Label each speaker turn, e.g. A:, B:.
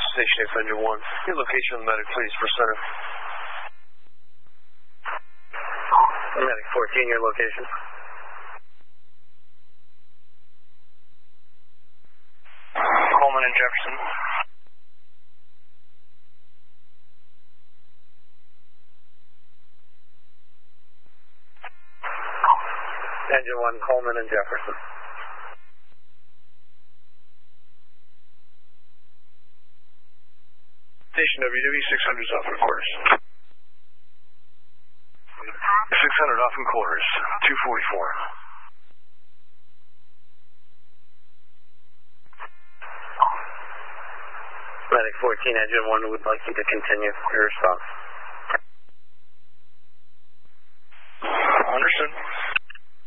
A: Station X Engine 1. Your location of the medic, please, for center.
B: Medic 14, your location.
C: Coleman and Jefferson.
B: Engine 1, Coleman and Jefferson.
A: Station WW 600's off in quarters. 600 off in quarters. 244.
B: Medic 14, Engine 1 would like you to continue your response.